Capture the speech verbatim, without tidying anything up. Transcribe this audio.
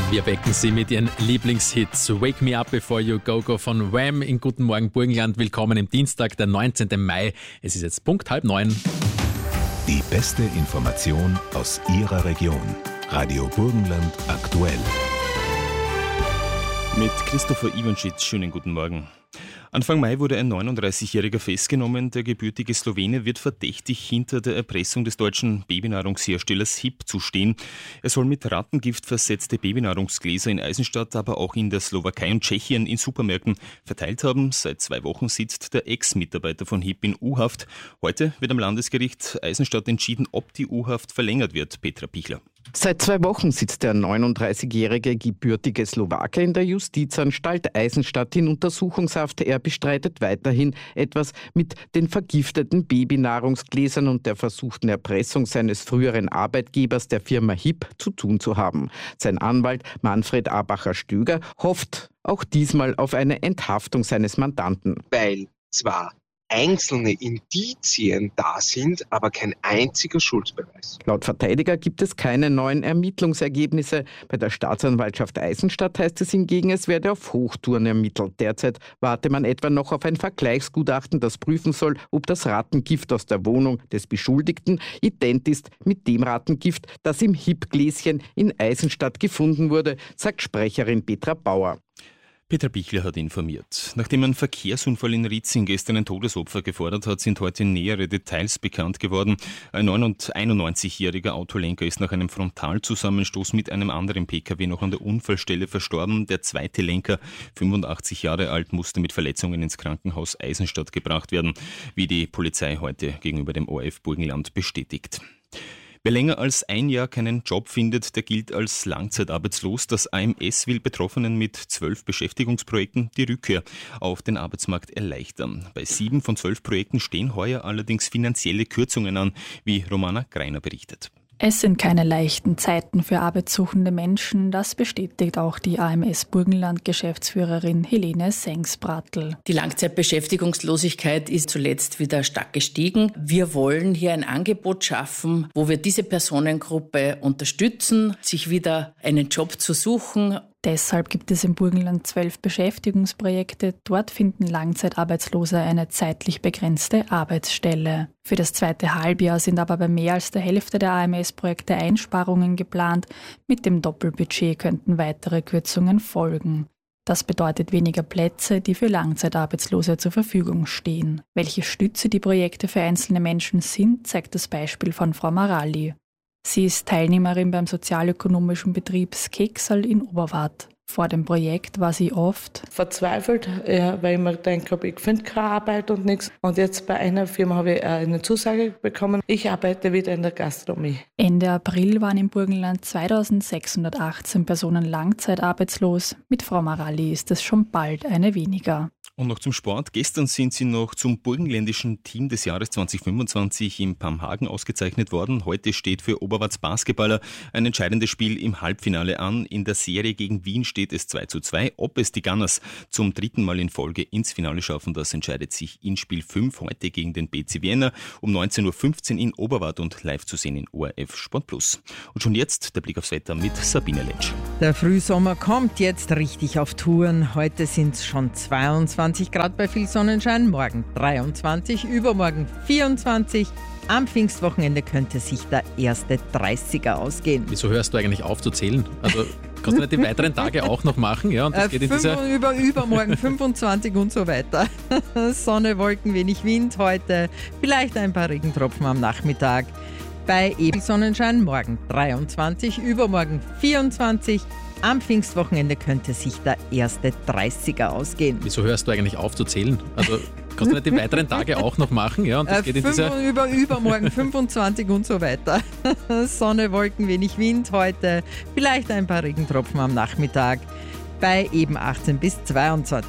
Wir wecken Sie mit Ihren Lieblingshits. Wake Me Up Before You Go Go von Wham! In Guten Morgen Burgenland. Willkommen am Dienstag, der neunzehnten Mai. Es ist jetzt Punkt halb neun. Die beste Information aus Ihrer Region. Radio Burgenland aktuell. Mit Christopher Ivanschitz, schönen guten Morgen. Anfang Mai wurde ein neununddreißigjähriger festgenommen. Der gebürtige Slowene wird verdächtig, hinter der Erpressung des deutschen Babynahrungsherstellers Hip zu stehen. Er soll mit Rattengift versetzte Babynahrungsgläser in Eisenstadt, aber auch in der Slowakei und Tschechien in Supermärkten verteilt haben. Seit zwei Wochen sitzt der Ex-Mitarbeiter von Hip in U-Haft. Heute wird am Landesgericht Eisenstadt entschieden, ob die U-Haft verlängert wird. Petra Pichler. Seit zwei Wochen sitzt der neununddreißigjährige gebürtige Slowake in der Justizanstalt Eisenstadt in Untersuchungshaft. Er bestreitet weiterhin, etwas mit den vergifteten Babynahrungsgläsern und der versuchten Erpressung seines früheren Arbeitgebers, der Firma Hip, zu tun zu haben. Sein Anwalt Manfred Abacher-Stöger hofft auch diesmal auf eine Enthaftung seines Mandanten. Weil zwar einzelne Indizien da sind, aber kein einziger Schuldbeweis. Laut Verteidiger gibt es keine neuen Ermittlungsergebnisse. Bei der Staatsanwaltschaft Eisenstadt heißt es hingegen, es werde auf Hochtouren ermittelt. Derzeit warte man etwa noch auf ein Vergleichsgutachten, das prüfen soll, ob das Rattengift aus der Wohnung des Beschuldigten ident ist mit dem Rattengift, das im Hip-Gläschen in Eisenstadt gefunden wurde, sagt Sprecherin Petra Bauer. Peter Bichler hat informiert. Nachdem ein Verkehrsunfall in Ritzing gestern ein Todesopfer gefordert hat, sind heute nähere Details bekannt geworden. Ein einundneunzigjähriger Autolenker ist nach einem Frontalzusammenstoß mit einem anderen Pkw noch an der Unfallstelle verstorben. Der zweite Lenker, fünfundachtzig Jahre alt, musste mit Verletzungen ins Krankenhaus Eisenstadt gebracht werden, wie die Polizei heute gegenüber dem O R F Burgenland bestätigt. Wer länger als ein Jahr keinen Job findet, der gilt als langzeitarbeitslos. Das A M S will Betroffenen mit zwölf Beschäftigungsprojekten die Rückkehr auf den Arbeitsmarkt erleichtern. Bei sieben von zwölf Projekten stehen heuer allerdings finanzielle Kürzungen an, wie Romana Greiner berichtet. Es sind keine leichten Zeiten für arbeitssuchende Menschen, das bestätigt auch die A M S Burgenland-Geschäftsführerin Helene Sengsbratl. Die Langzeitbeschäftigungslosigkeit ist zuletzt wieder stark gestiegen. Wir wollen hier ein Angebot schaffen, wo wir diese Personengruppe unterstützen, sich wieder einen Job zu suchen. Deshalb gibt es im Burgenland zwölf Beschäftigungsprojekte. Dort finden Langzeitarbeitslose eine zeitlich begrenzte Arbeitsstelle. Für das zweite Halbjahr sind aber bei mehr als der Hälfte der A M S-Projekte Einsparungen geplant. Mit dem Doppelbudget könnten weitere Kürzungen folgen. Das bedeutet weniger Plätze, die für Langzeitarbeitslose zur Verfügung stehen. Welche Stütze die Projekte für einzelne Menschen sind, zeigt das Beispiel von Frau Maralli. Sie ist Teilnehmerin beim sozialökonomischen Betrieb Skeksal in Oberwart. Vor dem Projekt war sie oft verzweifelt, ja, weil ich mir gedacht habe, ich finde keine Arbeit und nichts. Und jetzt bei einer Firma habe ich eine Zusage bekommen, ich arbeite wieder in der Gastronomie. Ende April waren im Burgenland zweitausendsechshundertachtzehn Personen langzeitarbeitslos. Mit Frau Maralli ist es schon bald eine weniger. Und noch zum Sport. Gestern sind sie noch zum burgenländischen Team des Jahres zweitausendfünfundzwanzig in Pamhagen ausgezeichnet worden. Heute steht für Oberwarts Basketballer ein entscheidendes Spiel im Halbfinale an. In der Serie gegen Wien steht es zwei zu zwei. Ob es die Gunners zum dritten Mal in Folge ins Finale schaffen, das entscheidet sich in Spiel fünf heute gegen den B C Vienna um neunzehn Uhr fünfzehn in Oberwart und live zu sehen in O R F Sport Plus. Und schon jetzt der Blick aufs Wetter mit Sabine Letsch. Der Frühsommer kommt jetzt richtig auf Touren. Heute sind es schon zweiundzwanzig Grad bei viel Sonnenschein, morgen dreiundzwanzig, übermorgen vierundzwanzig. Am Pfingstwochenende könnte sich der erste dreißiger ausgehen. Wieso hörst du eigentlich auf zu zählen? Also kannst du nicht die weiteren Tage auch noch machen? Ja, und das äh, geht in fünf, dieser über, übermorgen fünfundzwanzig und so weiter. Sonne, Wolken, wenig Wind heute. Vielleicht ein paar Regentropfen am Nachmittag. Bei eben Sonnenschein morgen dreiundzwanzig, übermorgen vierundzwanzig. Am Pfingstwochenende könnte sich der erste dreißiger ausgehen. Wieso hörst du eigentlich auf zu zählen? Also kannst du nicht die weiteren Tage auch noch machen? Ja, und das äh, geht in fünf, dieser über, übermorgen fünfundzwanzig und so weiter. Sonne, Wolken, wenig Wind heute. Vielleicht ein paar Regentropfen am Nachmittag. Bei eben achtzehn bis zweiundzwanzig.